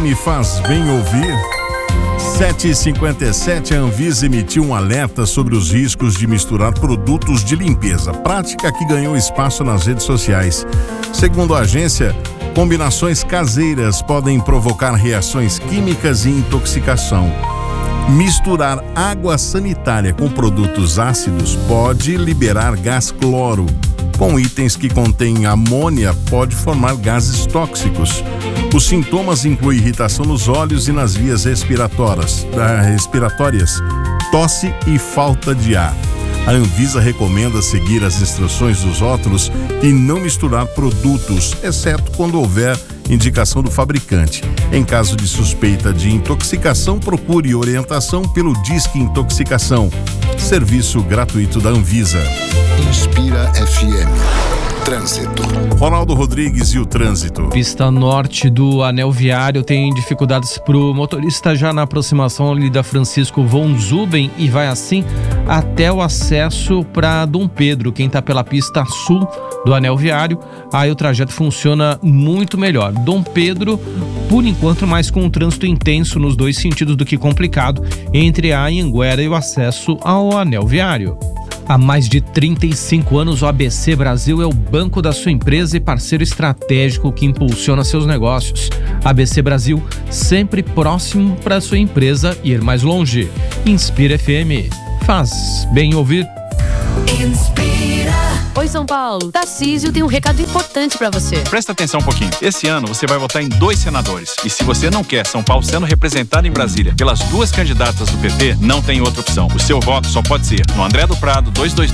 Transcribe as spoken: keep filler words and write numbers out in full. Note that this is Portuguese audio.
M faz bem ouvir. sete e cinquenta e sete, a Anvisa emitiu um alerta sobre os riscos de misturar produtos de limpeza, prática que ganhou espaço nas redes sociais. Segundo a agência, combinações caseiras podem provocar reações químicas e intoxicação. Misturar água sanitária com produtos ácidos pode liberar gás cloro. Com itens que contêm amônia, pode formar gases tóxicos. Os sintomas incluem irritação nos olhos e nas vias respiratórias, respiratórias, tosse e falta de ar. A Anvisa recomenda seguir as instruções dos rótulos e não misturar produtos, exceto quando houver indicação do fabricante. Em caso de suspeita de intoxicação, procure orientação pelo Disque Intoxicação, serviço gratuito da Anvisa. Inspira F M. Trânsito. Ronaldo Rodrigues e o trânsito. Pista norte do anel viário tem dificuldades para o motorista já na aproximação ali da Francisco von Zuben e vai assim até o acesso para Dom Pedro. Quem está pela pista sul do anel viário, aí o trajeto funciona muito melhor. Dom Pedro, por enquanto, mais com um trânsito intenso nos dois sentidos do que complicado entre a Anhanguera e o acesso ao anel viário. Há mais de trinta e cinco anos, o A B C Brasil é o banco da sua empresa e parceiro estratégico que impulsiona seus negócios. A B C Brasil, sempre próximo para sua empresa ir mais longe. Inspira F M. Faz bem ouvir. Inspira. Oi, São Paulo. Tarcísio tem um recado importante pra você. Presta atenção um pouquinho. Esse ano você vai votar em dois senadores. E se você não quer São Paulo sendo representado em Brasília pelas duas candidatas do P P, não tem outra opção. O seu voto só pode ser no André do Prado duzentos e vinte e dois